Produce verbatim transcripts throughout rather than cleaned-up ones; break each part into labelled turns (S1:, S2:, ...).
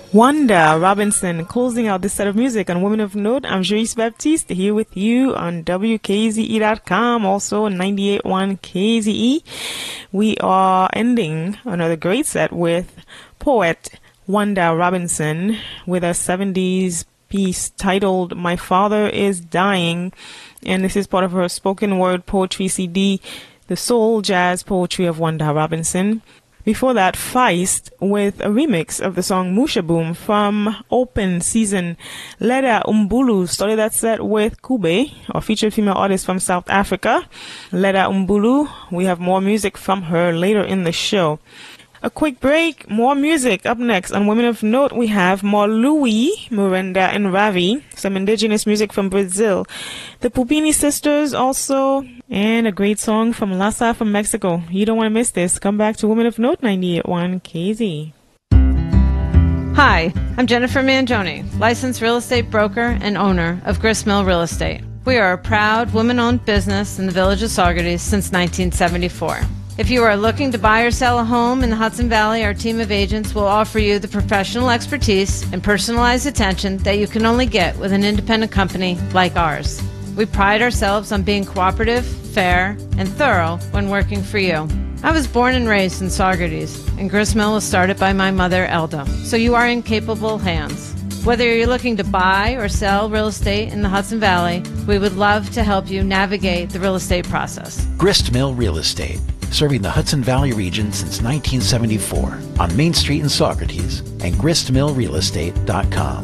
S1: Wanda Robinson closing out this set of music on Women of Note. I'm Joyce Baptiste here with you on W K Z E dot com, also ninety-eight point one K Z E. We are ending another great set with poet Wanda Robinson with a seventies piece titled My Father is Dying, and this is part of her spoken word poetry C D, The Soul Jazz Poetry of Wanda Robinson. Before that, Feist with a remix of the song Musha Boom from Open Season. Leda Umbulu started that set with Kube, a featured female artist from South Africa. Leda Umbulu, we have more music from her later in the show. A quick break, more music. Up next on Women of Note, we have Marlui, Miranda, and Ravi, some indigenous music from Brazil. The Pupini Sisters also, and a great song from Lhasa from Mexico. You don't want to miss this. Come back to Women of Note, ninety-eight point one K Z.
S2: Hi, I'm Jennifer Mangione, licensed real estate broker and owner of Gristmill Real Estate. We are a proud woman-owned business in the village of Saugerties since nineteen seventy-four. If you are looking to buy or sell a home in the Hudson Valley, our team of agents will offer you the professional expertise and personalized attention that you can only get with an independent company like ours. We pride ourselves on being cooperative, fair, and thorough when working for you. I was born and raised in Saugerties, and Gristmill was started by my mother, Elda, so you are in capable hands. Whether you're looking to buy or sell real estate in the Hudson Valley, we would love to help you navigate the real estate process.
S3: Gristmill Real Estate, serving the Hudson Valley region since nineteen seventy-four on Main Street in Saugerties and grist mill real estate dot com.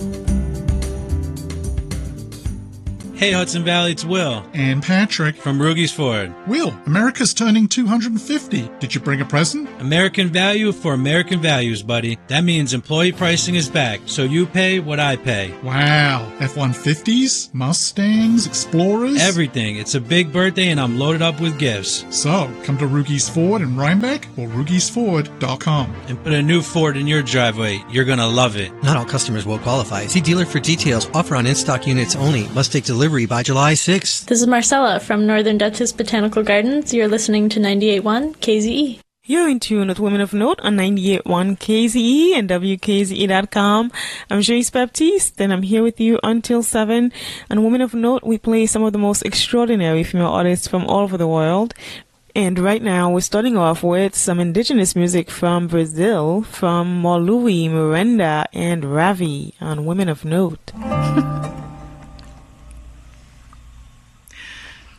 S4: Hey Hudson Valley, it's Will.
S5: And Patrick.
S4: From Rugies Ford.
S5: Will, America's turning two hundred fifty. Did you bring a present?
S4: American value for American values, buddy. That means employee pricing is back, so you pay what I pay.
S5: Wow. F one fifties, Mustangs, Explorers?
S4: Everything. It's a big birthday and I'm loaded up with gifts.
S5: So, come to Rugies Ford in Rhinebeck or rugies ford dot com.
S4: And put a new Ford in your driveway. You're gonna love it.
S6: Not all customers will qualify. See dealer for details. Offer on in-stock units only. Must take delivery by July sixth.
S7: This is Marcella from Northern Duchess Botanical Gardens. You're listening to ninety-eight point one K Z E.
S1: You're in tune with Women of Note on ninety-eight point one K Z E and W K Z E dot com. I'm Joyce Baptiste, and I'm here with you until seven. On Women of Note, we play some of the most extraordinary female artists from all over the world. And right now, we're starting off with some indigenous music from Brazil, from Marlui, Miranda, and Ravi on Women of Note.